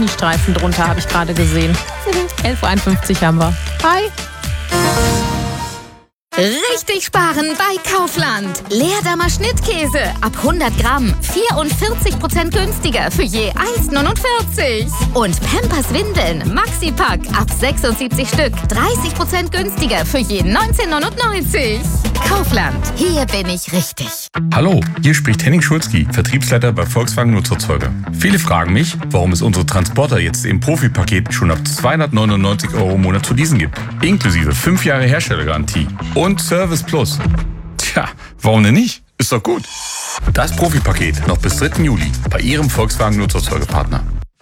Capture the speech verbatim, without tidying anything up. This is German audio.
Ministreifen drunter, habe ich gerade gesehen. elf Uhr einundfünfzig haben wir. Hi. Richtig sparen bei Kaufland. Leerdammer Schnittkäse ab hundert Gramm vierundvierzig Prozent günstiger für je eins Komma neunundvierzig. Und Pampers Windeln Maxi-Pack ab sechsundsiebzig Stück dreißig Prozent günstiger für je neunzehn Komma neunundneunzig. Kaufland, hier bin ich richtig. Hallo, hier spricht Henning Schulzki, Vertriebsleiter bei Volkswagen Nutzerzeuger. Viele fragen mich, warum es unsere Transporter jetzt im Profi-Paket schon ab zweihundertneunundneunzig Euro im Monat zu leasen gibt. Inklusive fünf Jahre Herstellergarantie und Service Plus. Tja, warum denn nicht? Ist doch gut. Das Profi-Paket noch bis dritten Juli bei Ihrem Volkswagen Nutzerzeugerpartner.